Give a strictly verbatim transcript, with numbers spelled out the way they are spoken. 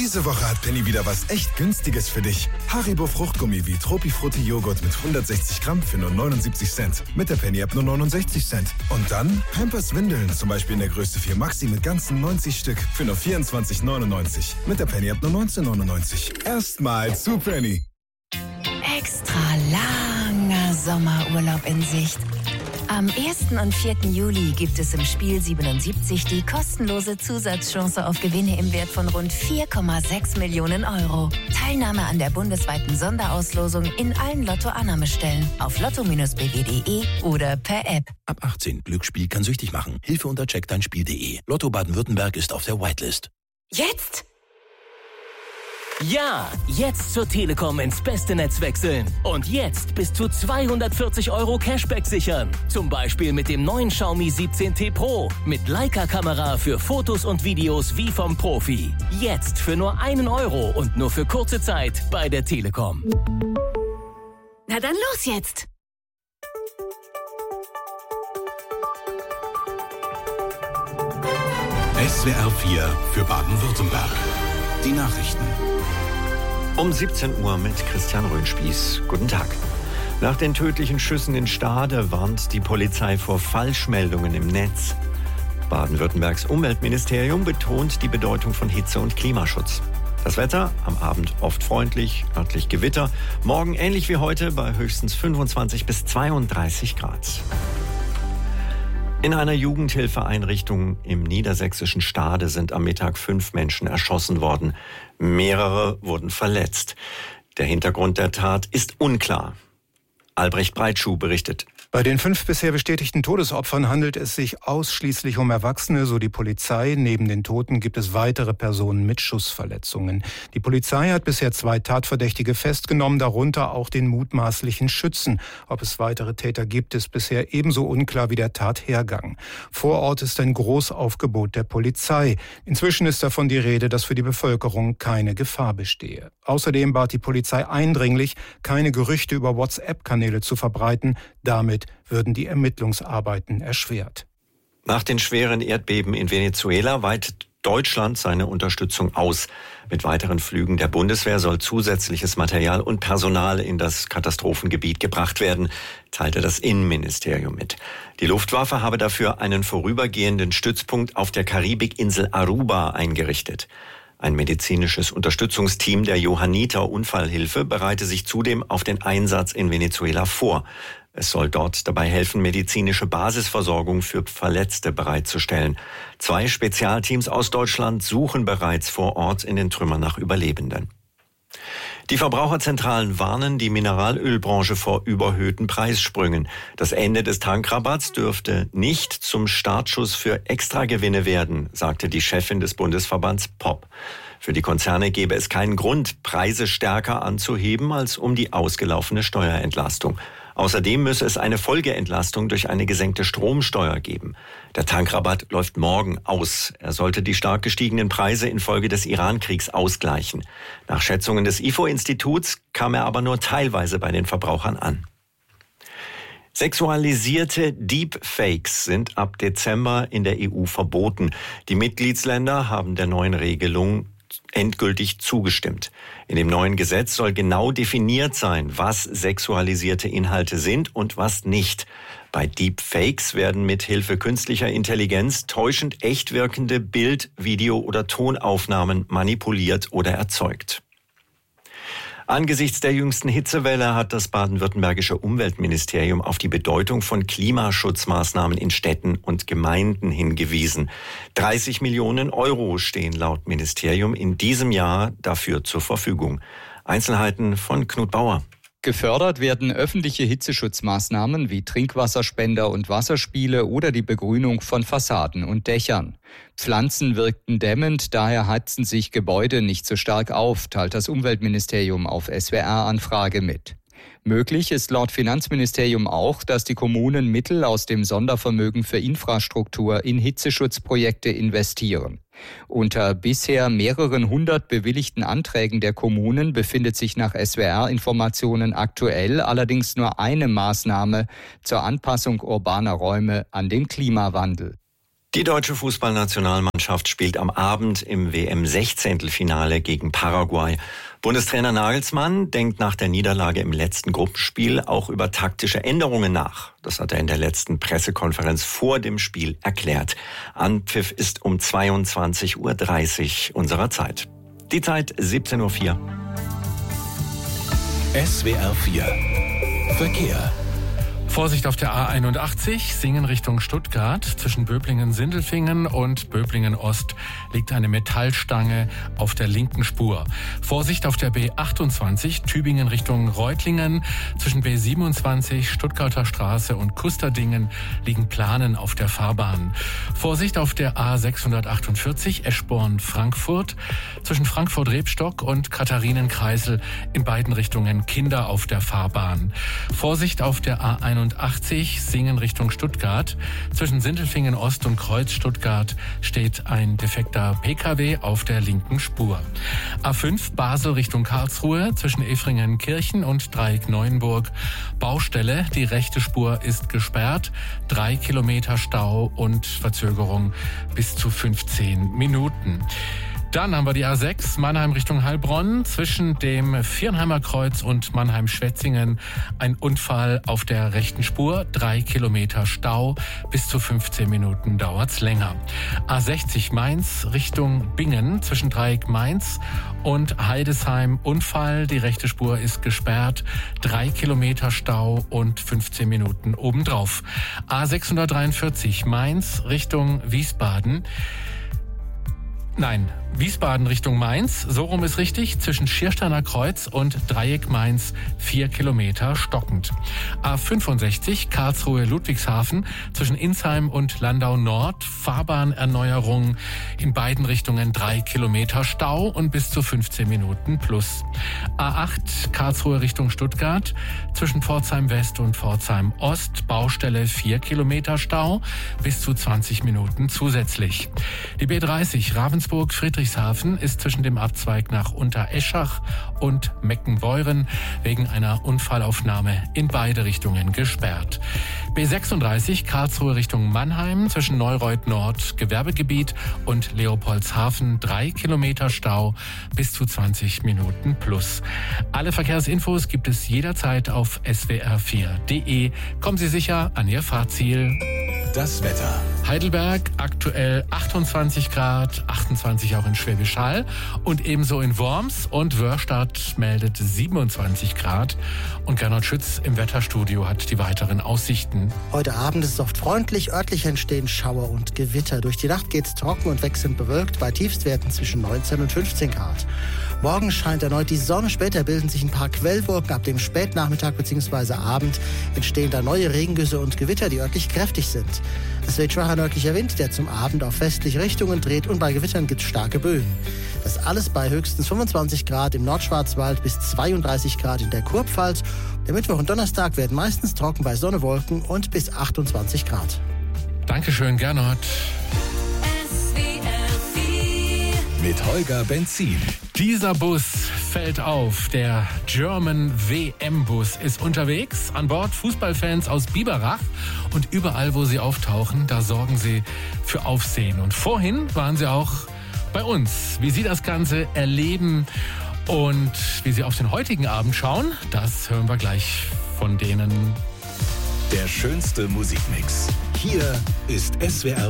Diese Woche hat Penny wieder was echt Günstiges für dich. Haribo Fruchtgummi wie Tropifrutti Joghurt mit hundertsechzig Gramm für nur neunundsiebzig Cent. Mit der Penny-App nur neunundsechzig Cent. Und dann Pampers Windeln, zum Beispiel in der Größe vier Maxi mit ganzen neunzig Stück für nur vierundzwanzig neunundneunzig. Mit der Penny-App nur neunzehn neunundneunzig. Erstmal zu Penny. Extra langer Sommerurlaub in Sicht. Am ersten und vierten Juli gibt es im Spiel siebenundsiebzig die kostenlose Zusatzchance auf Gewinne im Wert von rund vier Komma sechs Millionen Euro. Teilnahme an der bundesweiten Sonderauslosung in allen Lotto-Annahmestellen auf lotto Bindestrich b w punkt d e oder per App. Ab achtzehn. Glücksspiel kann süchtig machen. Hilfe unter check dein spiel punkt de. Lotto Baden-Württemberg ist auf der Whitelist. Jetzt? Ja, jetzt zur Telekom ins beste Netz wechseln. Und jetzt bis zu zweihundertvierzig Euro Cashback sichern. Zum Beispiel mit dem neuen Xiaomi siebzehn T Pro. Mit Leica-Kamera für Fotos und Videos wie vom Profi. Jetzt für nur einen Euro und nur für kurze Zeit bei der Telekom. Na dann los jetzt! S W R vier für Baden-Württemberg. Die Nachrichten. Um siebzehn Uhr mit Christian Röhnspieß. Guten Tag. Nach den tödlichen Schüssen in Stade warnt die Polizei vor Falschmeldungen im Netz. Baden-Württembergs Umweltministerium betont die Bedeutung von Hitze- und Klimaschutz. Das Wetter am Abend oft freundlich, örtlich Gewitter. Morgen ähnlich wie heute bei höchstens fünfundzwanzig bis zweiunddreißig Grad. In einer Jugendhilfeeinrichtung im niedersächsischen Stade sind am Mittag fünf Menschen erschossen worden. Mehrere wurden verletzt. Der Hintergrund der Tat ist unklar. Albrecht Breitschuh berichtet. Bei den fünf bisher bestätigten Todesopfern handelt es sich ausschließlich um Erwachsene, so die Polizei. Neben den Toten gibt es weitere Personen mit Schussverletzungen. Die Polizei hat bisher zwei Tatverdächtige festgenommen, darunter auch den mutmaßlichen Schützen. Ob es weitere Täter gibt, ist bisher ebenso unklar wie der Tathergang. Vor Ort ist ein Großaufgebot der Polizei. Inzwischen ist davon die Rede, dass für die Bevölkerung keine Gefahr bestehe. Außerdem bat die Polizei eindringlich, keine Gerüchte über WhatsApp-Kanäle zu verbreiten. Damit würden die Ermittlungsarbeiten erschwert. Nach den schweren Erdbeben in Venezuela weitet Deutschland seine Unterstützung aus. Mit weiteren Flügen der Bundeswehr soll zusätzliches Material und Personal in das Katastrophengebiet gebracht werden, teilte das Innenministerium mit. Die Luftwaffe habe dafür einen vorübergehenden Stützpunkt auf der Karibikinsel Aruba eingerichtet. Ein medizinisches Unterstützungsteam der Johanniter Unfallhilfe bereite sich zudem auf den Einsatz in Venezuela vor. Es soll dort dabei helfen, medizinische Basisversorgung für Verletzte bereitzustellen. Zwei Spezialteams aus Deutschland suchen bereits vor Ort in den Trümmern nach Überlebenden. Die Verbraucherzentralen warnen die Mineralölbranche vor überhöhten Preissprüngen. Das Ende des Tankrabatts dürfte nicht zum Startschuss für Extragewinne werden, sagte die Chefin des Bundesverbands P O P. Für die Konzerne gäbe es keinen Grund, Preise stärker anzuheben als um die ausgelaufene Steuerentlastung. Außerdem müsse es eine Folgeentlastung durch eine gesenkte Stromsteuer geben. Der Tankrabatt läuft morgen aus. Er sollte die stark gestiegenen Preise infolge des Iran-Kriegs ausgleichen. Nach Schätzungen des I F O-Instituts kam er aber nur teilweise bei den Verbrauchern an. Sexualisierte Deepfakes sind ab Dezember in der E U verboten. Die Mitgliedsländer haben der neuen Regelung endgültig zugestimmt. In dem neuen Gesetz soll genau definiert sein, was sexualisierte Inhalte sind und was nicht. Bei Deepfakes werden mit Hilfe künstlicher Intelligenz täuschend echt wirkende Bild-, Video- oder Tonaufnahmen manipuliert oder erzeugt. Angesichts der jüngsten Hitzewelle hat das baden-württembergische Umweltministerium auf die Bedeutung von Klimaschutzmaßnahmen in Städten und Gemeinden hingewiesen. dreißig Millionen Euro stehen laut Ministerium in diesem Jahr dafür zur Verfügung. Einzelheiten von Knut Bauer. Gefördert werden öffentliche Hitzeschutzmaßnahmen wie Trinkwasserspender und Wasserspiele oder die Begrünung von Fassaden und Dächern. Pflanzen wirkten dämmend, daher heizen sich Gebäude nicht so stark auf, teilt das Umweltministerium auf S W R-Anfrage mit. Möglich ist laut Finanzministerium auch, dass die Kommunen Mittel aus dem Sondervermögen für Infrastruktur in Hitzeschutzprojekte investieren. Unter bisher mehreren hundert bewilligten Anträgen der Kommunen befindet sich nach S W R-Informationen aktuell allerdings nur eine Maßnahme zur Anpassung urbaner Räume an den Klimawandel. Die deutsche Fußballnationalmannschaft spielt am Abend im W M-Sechzehntelfinale gegen Paraguay. Bundestrainer Nagelsmann denkt nach der Niederlage im letzten Gruppenspiel auch über taktische Änderungen nach. Das hat er in der letzten Pressekonferenz vor dem Spiel erklärt. Anpfiff ist um zweiundzwanzig Uhr dreißig unserer Zeit. Die Zeit siebzehn Uhr vier. S W R vier Verkehr. Vorsicht auf der A einundachtzig, Singen Richtung Stuttgart. Zwischen Böblingen-Sindelfingen und Böblingen-Ost liegt eine Metallstange auf der linken Spur. Vorsicht auf der B achtundzwanzig, Tübingen Richtung Reutlingen. Zwischen B siebenundzwanzig, Stuttgarter Straße und Kusterdingen liegen Planen auf der Fahrbahn. Vorsicht auf der A sechshundertachtundvierzig, Eschborn-Frankfurt. Zwischen Frankfurt-Rebstock und Katharinenkreisel in beiden Richtungen Kinder auf der Fahrbahn. Vorsicht auf der A einundachtzig, Singen Richtung Stuttgart. Zwischen Sindelfingen Ost und Kreuz Stuttgart steht ein defekter P K W auf der linken Spur. A fünf Basel Richtung Karlsruhe zwischen Efringen-Kirchen und Dreieck-Neuenburg. Baustelle, die rechte Spur ist gesperrt. Drei Kilometer Stau und Verzögerung bis zu fünfzehn Minuten. Dann haben wir die A sechs, Mannheim Richtung Heilbronn. Zwischen dem Viernheimer Kreuz und Mannheim-Schwetzingen ein Unfall auf der rechten Spur. Drei Kilometer Stau, bis zu fünfzehn Minuten dauert's länger. A sechzig Mainz Richtung Bingen. Zwischen Dreieck Mainz und Heidesheim Unfall. Die rechte Spur ist gesperrt. Drei Kilometer Stau und fünfzehn Minuten obendrauf. A sechshundertdreiundvierzig Mainz Richtung Wiesbaden. Nein, Wiesbaden Richtung Mainz, so rum ist richtig, zwischen Schiersteiner Kreuz und Dreieck Mainz vier Kilometer stockend. A fünfundsechzig Karlsruhe-Ludwigshafen zwischen Insheim und Landau Nord, Fahrbahnerneuerung in beiden Richtungen drei Kilometer Stau und bis zu fünfzehn Minuten plus. A acht Karlsruhe Richtung Stuttgart zwischen Pforzheim West und Pforzheim Ost, Baustelle vier Kilometer Stau, bis zu zwanzig Minuten zusätzlich. Die B dreißig Ravensburg-Friedrichshafen ist zwischen dem Abzweig nach Untereschach und Meckenbeuren wegen einer Unfallaufnahme in beide Richtungen gesperrt. B sechsunddreißig Karlsruhe Richtung Mannheim zwischen Neureuth Nord Gewerbegebiet und Leopoldshafen drei Kilometer Stau, bis zu zwanzig Minuten plus. Alle Verkehrsinfos gibt es jederzeit auf S W R vier punkt de. Kommen Sie sicher an Ihr Fahrziel. Das Wetter. Heidelberg aktuell achtundzwanzig Grad, achtundzwanzig auch in Schwäbisch Hall und ebenso in Worms, und Wörstadt meldet siebenundzwanzig Grad, und Gernot Schütz im Wetterstudio hat die weiteren Aussichten. Heute Abend ist es oft freundlich, örtlich entstehen Schauer und Gewitter. Durch die Nacht geht's trocken und wechselnd bewölkt, bei Tiefstwerten zwischen neunzehn und fünfzehn Grad. Morgen scheint erneut die Sonne, später bilden sich ein paar Quellwolken. Ab dem Spätnachmittag bzw. Abend entstehen da neue Regengüsse und Gewitter, die örtlich kräftig sind. Es weht schwacher nördlicher Wind, der zum Abend auf westliche Richtungen dreht, und bei Gewittern gibt es starke Böen. Das alles bei höchstens fünfundzwanzig Grad im Nordschwarzwald bis zweiunddreißig Grad in der Kurpfalz. Der Mittwoch und Donnerstag werden meistens trocken bei Sonne, Wolken und bis achtundzwanzig Grad. Dankeschön, Gernot. Mit Holger Benzin. Dieser Bus fällt auf. Der German W M-Bus ist unterwegs. An Bord Fußballfans aus Biberach. Und überall, wo sie auftauchen, da sorgen sie für Aufsehen. Und vorhin waren sie auch bei uns. Wie sie das Ganze erleben und wie sie auf den heutigen Abend schauen, das hören wir gleich von denen. Der schönste Musikmix. Hier ist S W R